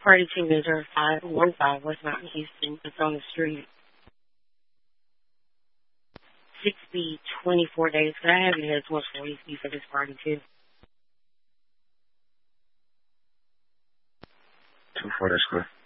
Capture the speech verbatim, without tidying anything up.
Party teenager five one five West Mountain, Houston. It's on the street. six B twenty-four days. Could I have you here twenty-four weeks for this party too? Two four, that's good.